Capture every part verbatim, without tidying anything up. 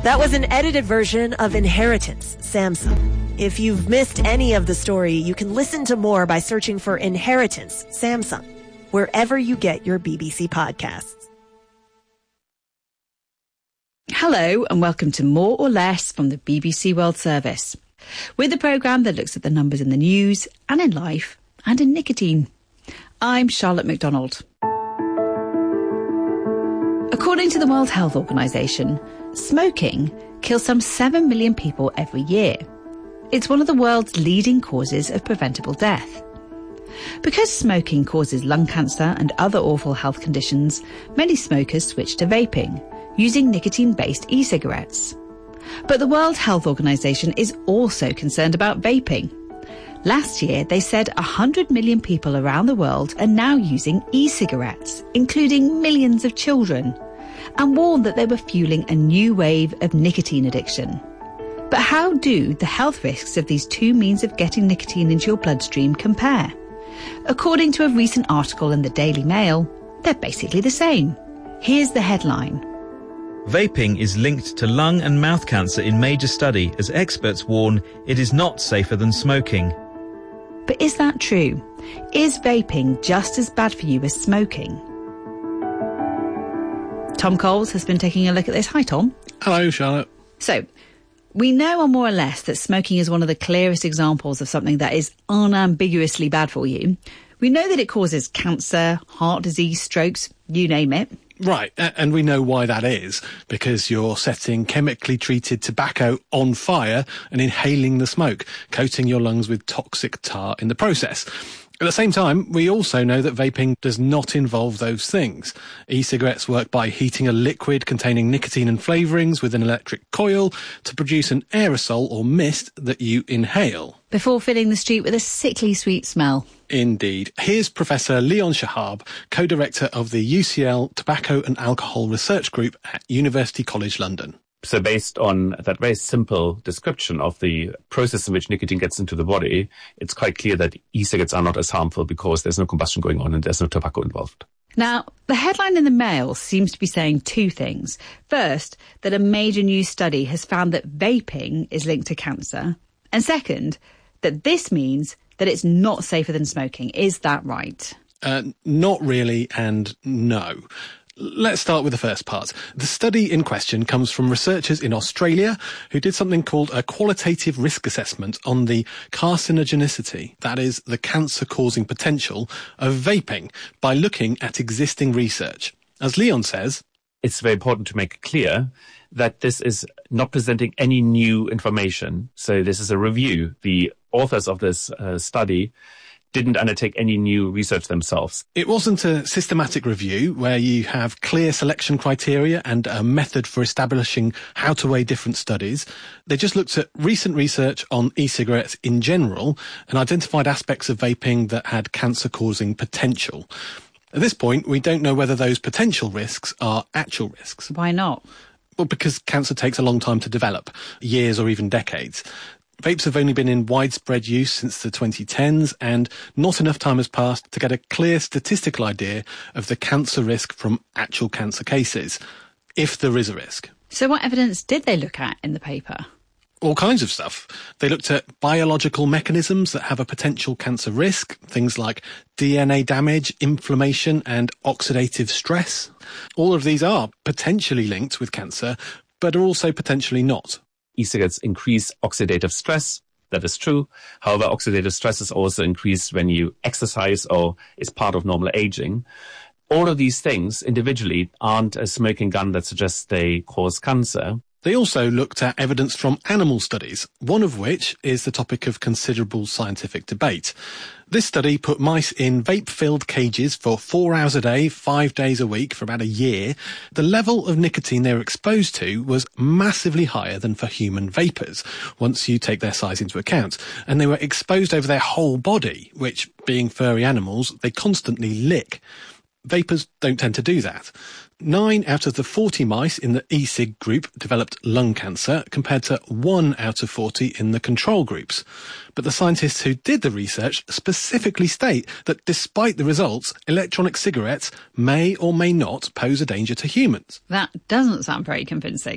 That was an edited version of Inheritance, Samsung. If you've missed any of the story, you can listen to more by searching for Inheritance, Samsung, wherever you get your B B C podcasts. Hello and welcome to More or Less from the B B C World Service. We're the programme that looks at the numbers in the news and in life and in nicotine. I'm Charlotte McDonald. According to the World Health Organization, smoking kills some seven million people every year. It's one of the world's leading causes of preventable death. Because smoking causes lung cancer and other awful health conditions, many smokers switch to vaping, using nicotine-based e-cigarettes. But the World Health Organization is also concerned about vaping. Last year, they said one hundred million people around the world are now using e-cigarettes, including millions of children, and warned that they were fueling a new wave of nicotine addiction. But how do the health risks of these two means of getting nicotine into your bloodstream compare? According to a recent article in the Daily Mail, they're basically the same. Here's the headline. Vaping is linked to lung and mouth cancer in major study as experts warn it is not safer than smoking. But is that true? Is vaping just as bad for you as smoking? Tom Coles has been taking a look at this. Hi, Tom. Hello, Charlotte. So, we know more or less that smoking is one of the clearest examples of something that is unambiguously bad for you. We know that it causes cancer, heart disease, strokes, you name it. Right, and we know why that is, because you're setting chemically treated tobacco on fire and inhaling the smoke, coating your lungs with toxic tar in the process. At the same time, we also know that vaping does not involve those things. E-cigarettes work by heating a liquid containing nicotine and flavourings with an electric coil to produce an aerosol or mist that you inhale. Before filling the street with a sickly sweet smell. Indeed. Here's Professor Leon Shahab, co-director of the U C L Tobacco and Alcohol Research Group at University College London. So based on that very simple description of the process in which nicotine gets into the body, it's quite clear that e-cigarettes are not as harmful because there's no combustion going on and there's no tobacco involved. Now, the headline in the Mail seems to be saying two things. First, that a major new study has found that vaping is linked to cancer. And second, that this means that it's not safer than smoking. Is that right? Uh, not really, and no. Let's start with the first part. The study in question comes from researchers in Australia who did something called a qualitative risk assessment on the carcinogenicity, that is, the cancer-causing potential of vaping, by looking at existing research. As Leon says, it's very important to make clear that this is not presenting any new information. So this is a review. The authors of this uh, study didn't undertake any new research themselves. It wasn't a systematic review where you have clear selection criteria and a method for establishing how to weigh different studies. They just looked at recent research on e-cigarettes in general and identified aspects of vaping that had cancer-causing potential. At this point, we don't know whether those potential risks are actual risks. Why not? Well, because cancer takes a long time to develop, years or even decades. Vapes have only been in widespread use since the twenty tens, and not enough time has passed to get a clear statistical idea of the cancer risk from actual cancer cases, if there is a risk. So what evidence did they look at in the paper? All kinds of stuff. They looked at biological mechanisms that have a potential cancer risk, things like D N A damage, inflammation, and oxidative stress. All of these are potentially linked with cancer, but are also potentially not. E-cigarettes increase oxidative stress. That is true. However, oxidative stress is also increased when you exercise or is part of normal aging. All of these things individually aren't a smoking gun that suggests they cause cancer. They also looked at evidence from animal studies, one of which is the topic of considerable scientific debate. This study put mice in vape-filled cages for four hours a day, five days a week for about a year. The level of nicotine they were exposed to was massively higher than for human vapors, once you take their size into account. And they were exposed over their whole body, which, being furry animals, they constantly lick. Vapors don't tend to do that. Nine out of the forty mice in the e-cig group developed lung cancer, compared to one out of forty in the control groups. But the scientists who did the research specifically state that despite the results, electronic cigarettes may or may not pose a danger to humans. That doesn't sound very convincing.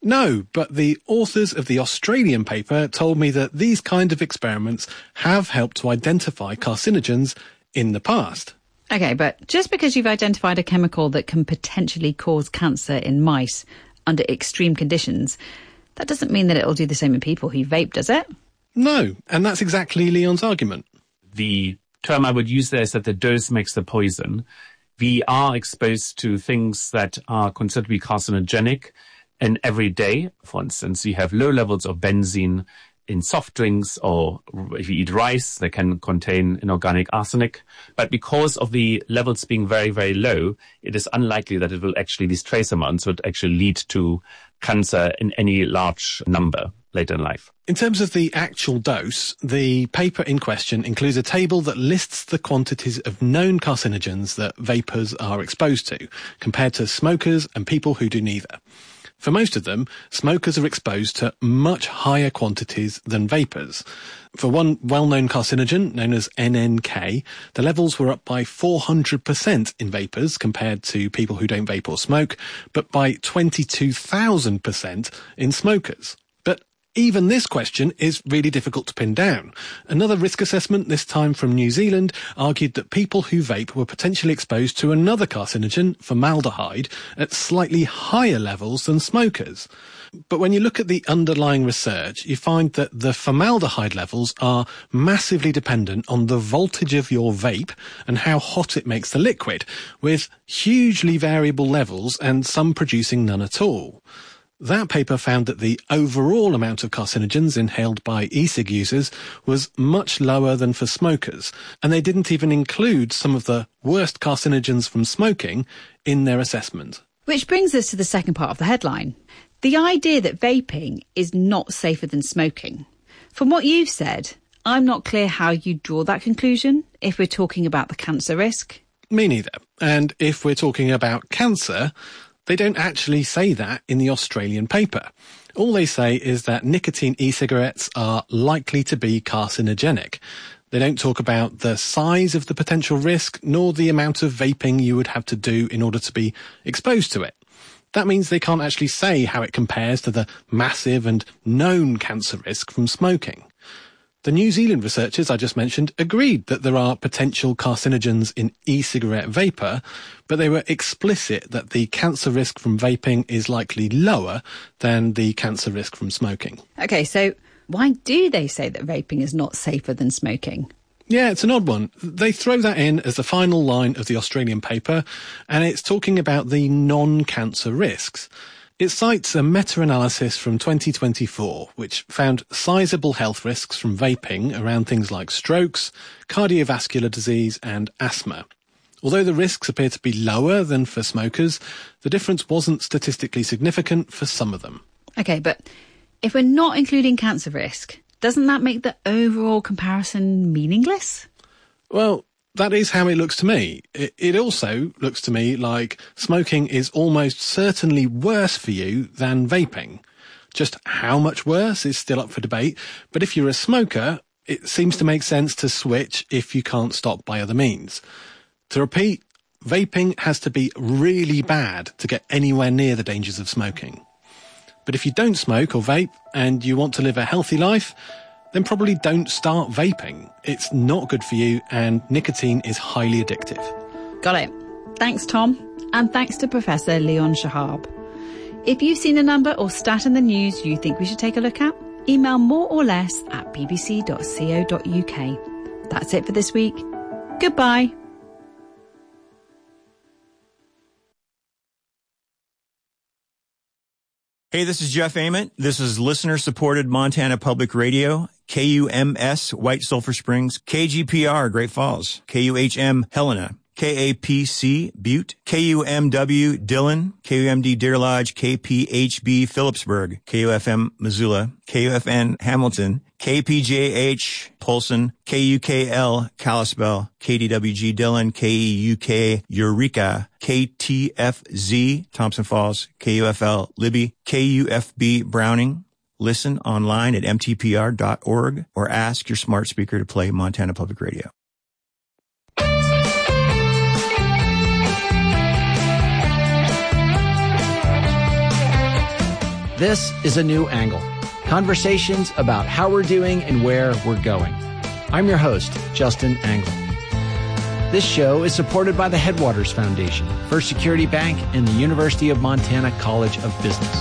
No, but the authors of the Australian paper told me that these kind of experiments have helped to identify carcinogens in the past. Okay, but just because you've identified a chemical that can potentially cause cancer in mice under extreme conditions, that doesn't mean that it'll do the same in people who vape, does it? No, and that's exactly Leon's argument. The term I would use there is that the dose makes the poison. We are exposed to things that are considered to be carcinogenic and every day. For instance, you have low levels of benzene in soft drinks, or if you eat rice, they can contain inorganic arsenic. But because of the levels being very, very low, it is unlikely that it will actually, these trace amounts would actually lead to cancer in any large number later in life. In terms of the actual dose, the paper in question includes a table that lists the quantities of known carcinogens that vapors are exposed to, compared to smokers and people who do neither. For most of them, smokers are exposed to much higher quantities than vapors. For one well-known carcinogen, known as N N K, the levels were up by four hundred percent in vapors compared to people who don't vape or smoke, but by twenty-two thousand percent in smokers. But even this question is really difficult to pin down. Another risk assessment, this time from New Zealand, argued that people who vape were potentially exposed to another carcinogen, formaldehyde, at slightly higher levels than smokers. But when you look at the underlying research, you find that the formaldehyde levels are massively dependent on the voltage of your vape and how hot it makes the liquid, with hugely variable levels and some producing none at all. That paper found that the overall amount of carcinogens inhaled by e-cig users was much lower than for smokers, and they didn't even include some of the worst carcinogens from smoking in their assessment. Which brings us to the second part of the headline. The idea that vaping is not safer than smoking. From what you've said, I'm not clear how you draw that conclusion if we're talking about the cancer risk. Me neither. And if we're talking about cancer, they don't actually say that in the Australian paper. All they say is that nicotine e-cigarettes are likely to be carcinogenic. They don't talk about the size of the potential risk, nor the amount of vaping you would have to do in order to be exposed to it. That means they can't actually say how it compares to the massive and known cancer risk from smoking. The New Zealand researchers I just mentioned agreed that there are potential carcinogens in e-cigarette vapor, but they were explicit that the cancer risk from vaping is likely lower than the cancer risk from smoking. Okay, so why do they say that vaping is not safer than smoking? Yeah, it's an odd one. They throw that in as the final line of the Australian paper, and it's talking about the non-cancer risks. It cites a meta-analysis from twenty twenty-four, which found sizable health risks from vaping around things like strokes, cardiovascular disease and asthma. Although the risks appear to be lower than for smokers, the difference wasn't statistically significant for some of them. Okay, but if we're not including cancer risk, doesn't that make the overall comparison meaningless? Well, that is how it looks to me. It, it also looks to me like smoking is almost certainly worse for you than vaping. Just how much worse is still up for debate, but if you're a smoker, it seems to make sense to switch if you can't stop by other means. To repeat, vaping has to be really bad to get anywhere near the dangers of smoking. But if you don't smoke or vape and you want to live a healthy life, then probably don't start vaping. It's not good for you and nicotine is highly addictive. Got it. Thanks, Tom. And thanks to Professor Leon Shahab. If you've seen a number or stat in the news you think we should take a look at, email more or less at b b c dot co dot u k. That's it for this week. Goodbye. Hey, this is Jeff Ament. This is listener-supported Montana Public Radio, K U M S, White Sulphur Springs, K G P R, Great Falls, K U H M, Helena, K A P C, Butte, K U M W, Dillon, K U M D, Deer Lodge, K P H B, Phillipsburg, K U F M, Missoula, K U F N, Hamilton, K P J H, Polson, K U K L, Kalispell, K D W G, Dillon, K E U K, Eureka, K T F Z, Thompson Falls, K U F L, Libby, K U F B, Browning. Listen online at m t p r dot org or ask your smart speaker to play Montana Public Radio. This is A New Angle. Conversations about how we're doing and where we're going. I'm your host, Justin Angle. This show is supported by the Headwaters Foundation, First Security Bank, and the University of Montana College of Business.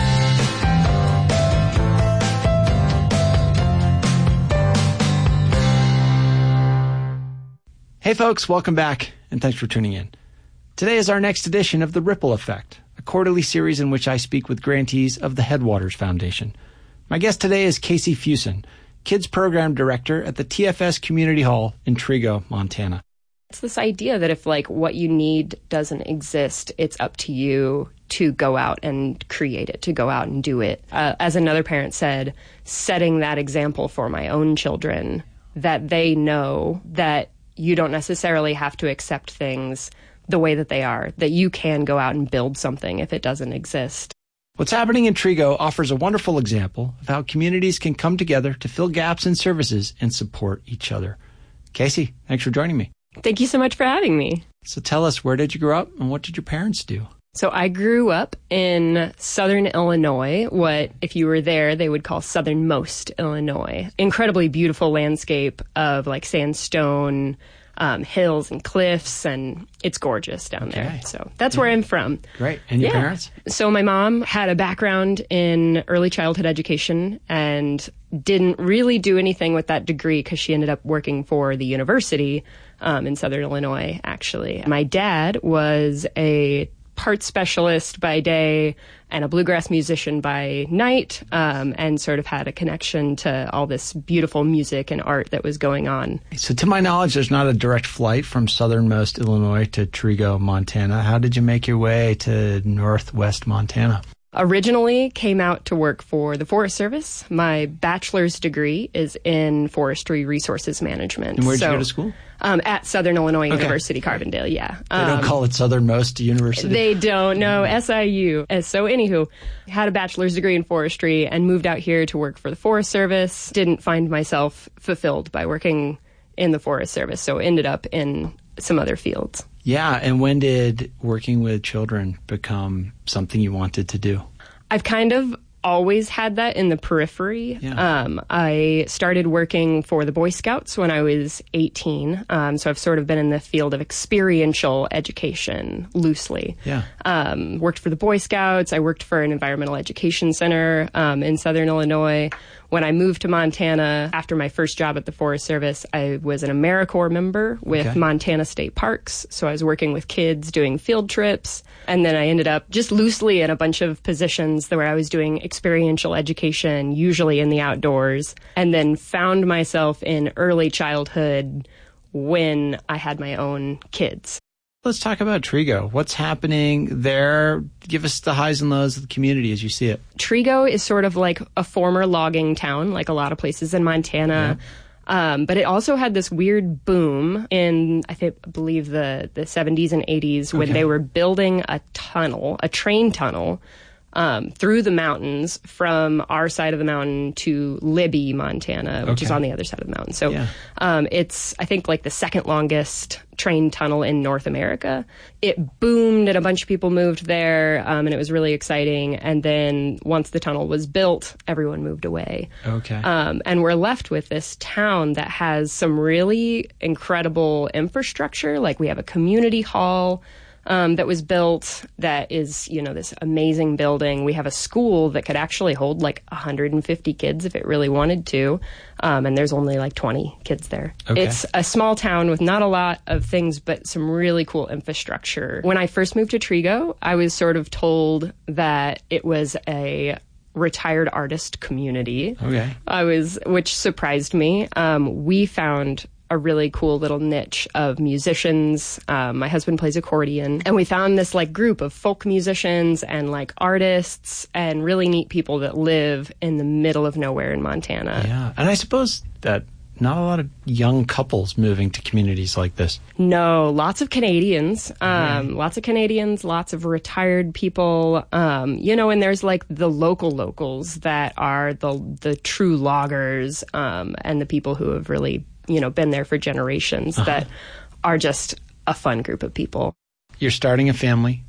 Hey folks, welcome back, and thanks for tuning in. Today is our next edition of The Ripple Effect, a quarterly series in which I speak with grantees of the Headwaters Foundation. My guest today is Casey Fuson, Kids Program Director at the T F S Community Hall in Trigo, Montana. It's this idea that if like what you need doesn't exist, it's up to you to go out and create it, to go out and do it. Uh, as another parent said, setting that example for my own children, that they know that you don't necessarily have to accept things the way that they are, that you can go out and build something if it doesn't exist. What's happening in Trigo offers a wonderful example of how communities can come together to fill gaps in services and support each other. Casey, thanks for joining me. Thank you so much for having me. So tell us, where did you grow up and what did your parents do? So I grew up in southern Illinois, what, if you were there, they would call southernmost Illinois. Incredibly beautiful landscape of like sandstone, um, hills and cliffs, and it's gorgeous down okay. there. So that's yeah. where I'm from. Great. And your yeah. parents? So my mom had a background in early childhood education and didn't really do anything with that degree because she ended up working for the university um, in southern Illinois, actually. My dad was a parts specialist by day and a bluegrass musician by night, um, and sort of had a connection to all this beautiful music and art that was going on. So to my knowledge, there's not a direct flight from southernmost Illinois to Trigo, Montana. How did you make your way to northwest Montana? Originally came out to work for the Forest Service. My bachelor's degree is in forestry resources management. And where did so, you go to school? Um, at Southern Illinois okay. University, Carbondale, yeah. They don't um, call it southernmost university? They don't, no, S I U. Uh, so anywho, had a bachelor's degree in forestry and moved out here to work for the Forest Service. Didn't find myself fulfilled by working in the Forest Service, so ended up in some other fields. Yeah, and when did working with children become something you wanted to do? I've kind of always had that in the periphery. Yeah. Um, I started working for the Boy Scouts when I was eighteen, um, so I've sort of been in the field of experiential education, loosely. Yeah. Um, worked for the Boy Scouts. I worked for an environmental education center um, in southern Illinois. When I moved to Montana, after my first job at the Forest Service, I was an AmeriCorps member with okay. Montana State Parks. So I was working with kids doing field trips. And then I ended up just loosely in a bunch of positions where I was doing experiential education, usually in the outdoors, and then found myself in early childhood when I had my own kids. Let's talk about Trigo. What's happening there? Give us the highs and lows of the community as you see it. Trigo is sort of like a former logging town, like a lot of places in Montana. Yeah. Um, but it also had this weird boom in, I think, I believe the, the seventies and eighties when okay. they were building a tunnel, a train tunnel, um, through the mountains from our side of the mountain to Libby, Montana, which okay. is on the other side of the mountain. So yeah. um, it's, I think, like the second longest train tunnel in North America. It boomed and a bunch of people moved there, um, and it was really exciting. And then once the tunnel was built, everyone moved away. Okay. Um, and we're left with this town that has some really incredible infrastructure. Like we have a community hall Um, that was built that is, you know, this amazing building. We have a school that could actually hold like one hundred fifty kids if it really wanted to. Um, and there's only like twenty kids there. Okay. It's a small town with not a lot of things, but some really cool infrastructure. When I first moved to Trigo, I was sort of told that it was a retired artist community. Okay. I was, which surprised me. Um, we found a really cool little niche of musicians. Um, my husband plays accordion, and we found this like group of folk musicians and like artists and really neat people that live in the middle of nowhere in Montana. Yeah, and I suppose that not a lot of young couples moving to communities like this. No, lots of Canadians, um, right. lots of Canadians, lots of retired people, um, you know, and there's like the local locals that are the the true loggers, um, and the people who have really, you know, been there for generations uh-huh. that are just a fun group of people. You're starting a family,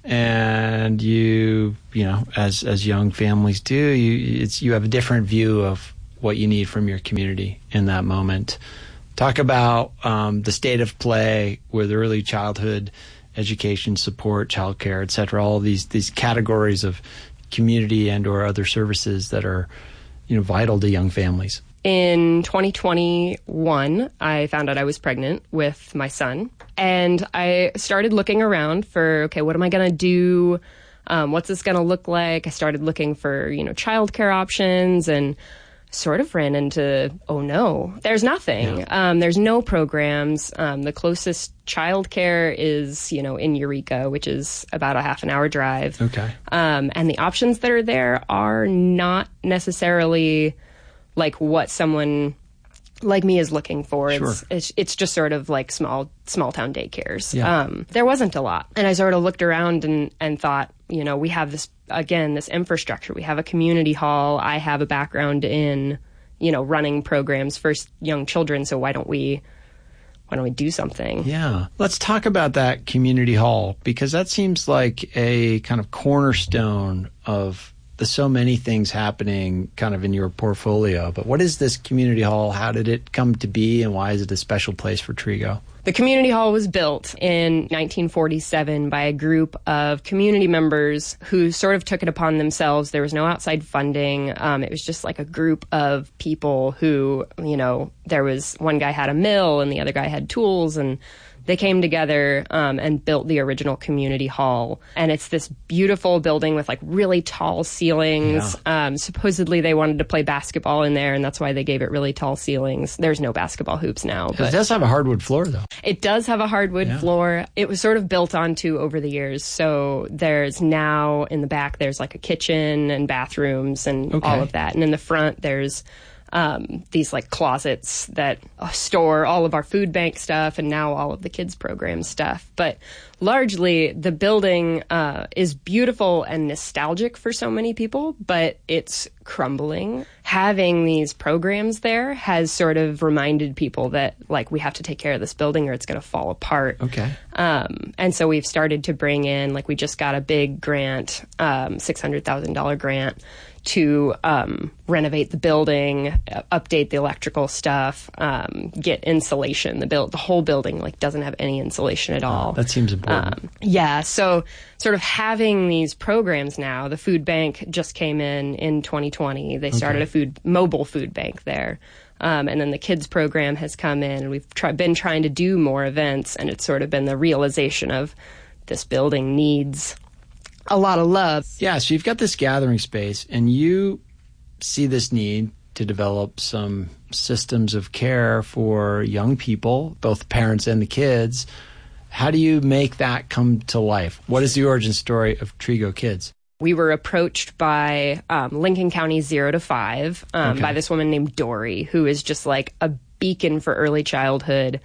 and you, you know, as as young families do, you it's you have a different view of what you need from your community in that moment. Talk about um, the state of play with early childhood education, support, childcare, et cetera. All these these categories of community and or other services that are, you know, vital to young families. In twenty twenty-one, I found out I was pregnant with my son, and I started looking around for, okay, what am I going to do? Um, what's this going to look like? I started looking for, you know, childcare options, and sort of ran into, oh no, there's nothing. Yeah. Um, there's no programs. Um, the closest childcare is, you know, in Eureka, which is about a half an hour drive. Okay. Um, and the options that are there are not necessarily like what someone like me is looking for. Sure. It's, it's it's just sort of like small small town daycares. Yeah. Um, there wasn't a lot. And I sort of looked around and, and thought, you know, we have this, again, this infrastructure. We have a community hall. I have a background in, you know, running programs for young children. So why don't we, why don't we do something? Yeah. Let's talk about that community hall, because that seems like a kind of cornerstone of the so many things happening kind of in your portfolio. But what is this community hall? How did it come to be, and why is it a special place for Trigo? The community hall was built in nineteen forty-seven by a group of community members who sort of took it upon themselves. There was no outside funding. Um, it was just like a group of people who, you know, there was one guy had a mill and the other guy had tools, and they came together um, and built the original community hall. And it's this beautiful building with like really tall ceilings. Yeah. Um, supposedly they wanted to play basketball in there, and that's why they gave it really tall ceilings. There's no basketball hoops now. But it does have a hardwood floor, though. It does have a hardwood yeah. floor. It was sort of built onto over the years. So there's now in the back, there's like a kitchen and bathrooms and okay. all of that. And in the front, there's Um, these like closets that store all of our food bank stuff and now all of the kids program stuff. But largely the building uh, is beautiful and nostalgic for so many people, but it's crumbling. Having these programs there has sort of reminded people that like we have to take care of this building or it's going to fall apart. Okay. Um, and so we've started to bring in, like we just got a big grant, um, six hundred thousand dollars grant to um, renovate the building, uh, update the electrical stuff, um, get insulation. The build, the whole building like doesn't have any insulation at all. Oh, that seems important. Um, yeah, so sort of having these programs now. The food bank just came in in twenty twenty. They started okay. a food mobile food bank there. Um, and then the kids program has come in, and we've try, been trying to do more events, and it's sort of been the realization of this building needs a lot of love. Yeah, so you've got this gathering space, and you see this need to develop some systems of care for young people, both parents and the kids. How do you make that come to life? What is the origin story of Trigo Kids? We were approached by um, Lincoln County Zero to Five um, okay. by this woman named Dory, who is just like a beacon for early childhood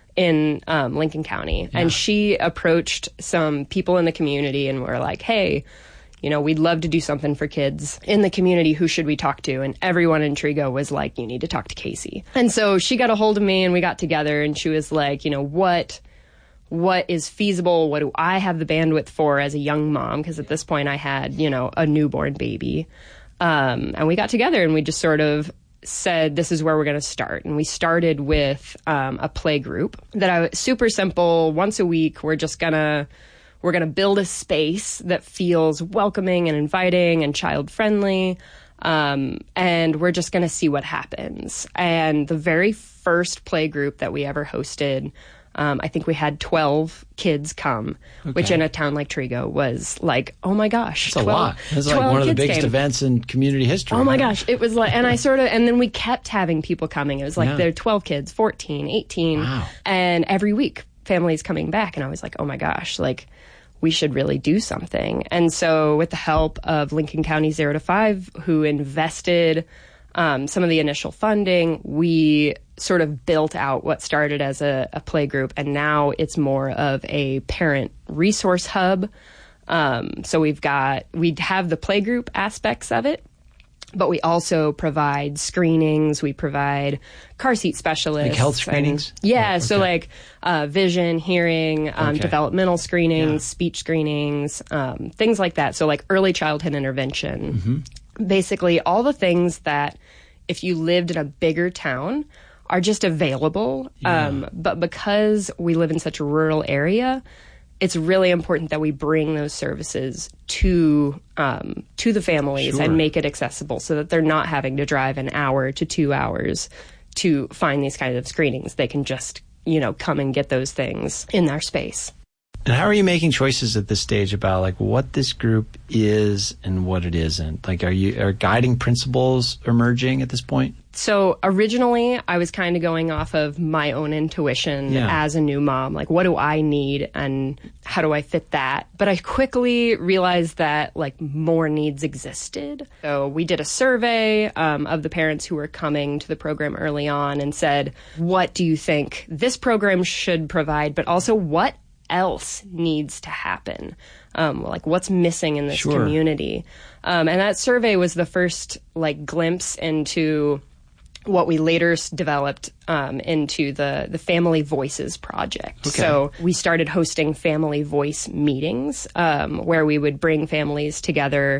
in um, Lincoln County. Yeah. And she approached some people in the community and were like, hey, you know, we'd love to do something for kids in the community. Who should we talk to? And everyone in Trigo was like, you need to talk to Casey. And so she got a hold of me and we got together, and she was like, you know, what... what is feasible? What do I have the bandwidth for as a young mom? Because at this point I had, you know, a newborn baby. Um, and we got together and we just sort of said, this is where we're going to start. And we started with um, a play group that I was super simple. Once a week, we're just going to, we're going to build a space that feels welcoming and inviting and child friendly. Um, and we're just going to see what happens. And the very first play group that we ever hosted, Um, I think we had twelve kids come, okay. which in a town like Trigo was like, oh my gosh. That's a lot. That's like one of the biggest came. events in community history. Oh my gosh. It was like, and I sort of, and then we kept having people coming. It was like yeah. there were twelve kids, fourteen, eighteen. Wow. And every week families coming back. And I was like, oh my gosh, like we should really do something. And so with the help of Lincoln County Zero to Five, who invested Um, some of the initial funding, we sort of built out what started as a, a play group, and now it's more of a parent resource hub. Um, so we've got, we have the play group aspects of it, But we also provide screenings. We provide car seat specialists. Like health screenings? And, yeah. Oh, okay. So like uh, vision, hearing, um, Okay. developmental screenings, Yeah. speech screenings, um, things like that. So like early childhood intervention. Mm-hmm. Basically all the things that if you lived in a bigger town are just available. Yeah. Um, but because we live in such a rural area, it's really important that we bring those services to um, to the families Sure. and make it accessible so that they're not having to drive an hour to two hours to find these kinds of screenings. They can just, you know, come and get those things in their space. And how are you making choices at this stage about like what this group is and what it isn't? Like, are you are guiding principles emerging at this point? So originally, I was kind of going off of my own intuition Yeah. as a new mom. Like, what do I need and how do I fit that? But I quickly realized that, like, more needs existed. So we did a survey um, of the parents who were coming to the program early on and said, what do you think this program should provide, but also what else needs to happen? Um, like, what's missing in this Sure. community? Um, and that survey was the first, like, glimpse into what we later s- developed um, into the, the Family Voices Project. Okay. So we started hosting family voice meetings um, where we would bring families together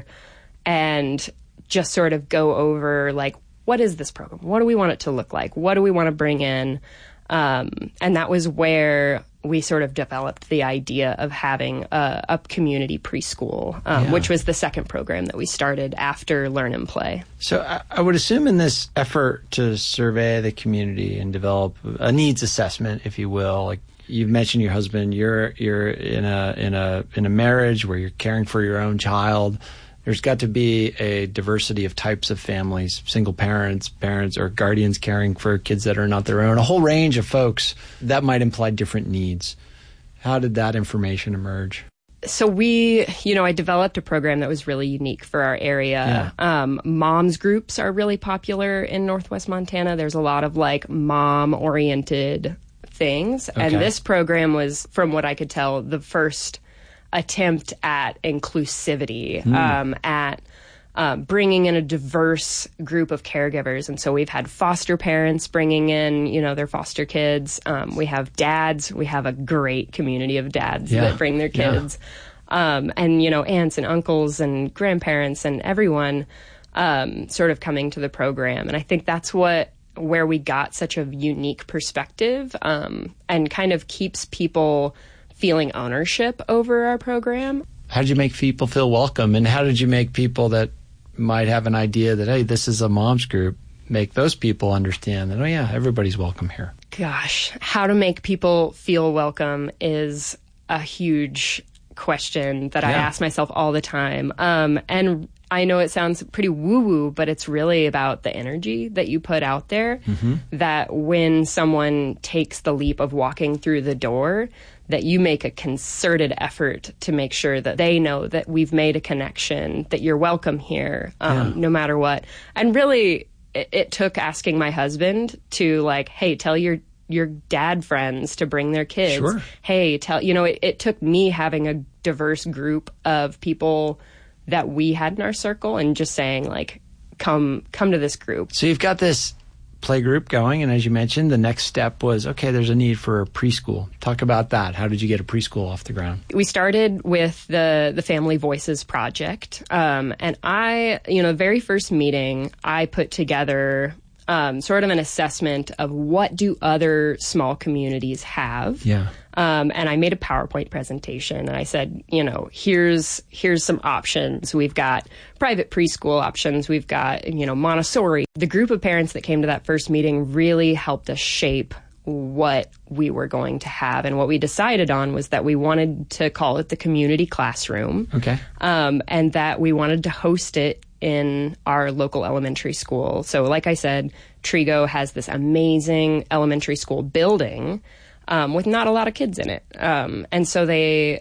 and just sort of go over, like, what is this program? What do we want it to look like? What do we want to bring in? Um, and that was where we sort of developed the idea of having a, a community preschool, um, Yeah. which was the second program that we started after Learn and Play. So I, I would assume in this effort to survey the community and develop a needs assessment, if you will, like you've mentioned your husband, you're you're in a in a in a marriage where you're caring for your own child. There's got to be a diversity of types of families, single parents, parents, or guardians caring for kids that are not their own, a whole range of folks that might imply different needs. How did that information emerge? So we, you know, I developed a program that was really unique for our area. Yeah. Um, moms groups are really popular in Northwest Montana. There's a lot of like mom-oriented things. Okay. And this program was, from what I could tell, the first attempt at inclusivity, Hmm. um, at um, bringing in a diverse group of caregivers. And so we've had foster parents bringing in, you know, their foster kids. Um, we have dads. We have a great community of dads Yeah. that bring their Yeah. kids. Um, and, you know, aunts and uncles and grandparents and everyone um, sort of coming to the program. And I think that's what where we got such a unique perspective um, and kind of keeps people feeling ownership over our program. How did you make people feel welcome? And how did you make people that might have an idea that, hey, this is a mom's group, make those people understand that, oh, yeah, everybody's welcome here? Gosh, how to make people feel welcome is a huge question that I Yeah. ask myself all the time. Um, and I know it sounds pretty woo-woo, but it's really about the energy that you put out there, that when someone takes the leap of walking through the door, that you make a concerted effort to make sure that they know that we've made a connection, that you're welcome here, um, Yeah. no matter what. And really, it, it took asking my husband to like, hey, tell your your dad friends to bring their kids. Sure. Hey, tell, you know, it, it took me having a diverse group of people that we had in our circle and just saying like, come, come to this group. So you've got this play group going, and as you mentioned, the next step was, okay, there's a need for a preschool. Talk about that. How did you get a preschool off the ground? We started with the the Family Voices Project, um, and I, you know, the very first meeting, I put together um, sort of an assessment of what do other small communities have. Yeah. Um, and I made a PowerPoint presentation, and I said, you know, here's here's some options. We've got private preschool options. We've got, you know, Montessori. The group of parents that came to that first meeting really helped us shape what we were going to have. And what we decided on was that we wanted to call it the community classroom. Okay. Um, and that we wanted to host it in our local elementary school. So like I said, Trigo has this amazing elementary school building um, with not a lot of kids in it. Um, and so they...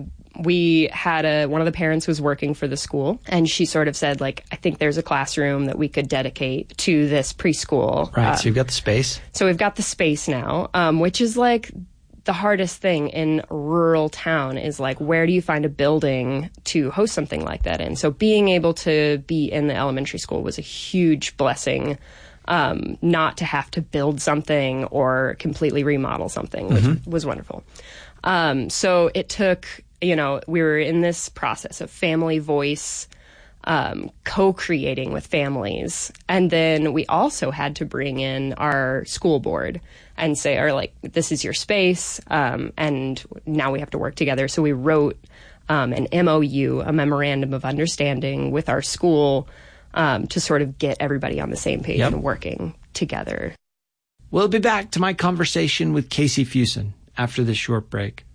we had a one of the parents was working for the school, and she sort of said, like, I think there's a classroom that we could dedicate to this preschool. Right. Uh, so you've got the space. so we've got the space now, um, which is like the hardest thing in a rural town is like, where do you find a building to host something like that in? So being able to be in the elementary school was a huge blessing, um, not to have to build something or completely remodel something, which mm-hmm. was wonderful. Um, so it took, you know, we were in this process of family voice, Um, co-creating with families. And then we also had to bring in our school board and say, or like, this is your space, um, and now we have to work together. So we wrote um, an M O U, a memorandum of understanding with our school um, to sort of get everybody on the same page yep. and working together. We'll be back to my conversation with Casey Fuson after this short break.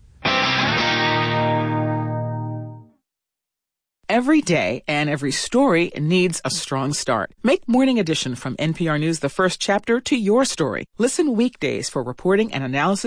Every day and every story needs a strong start. Make Morning Edition from N P R News the first chapter to your story. Listen weekdays for reporting and analysis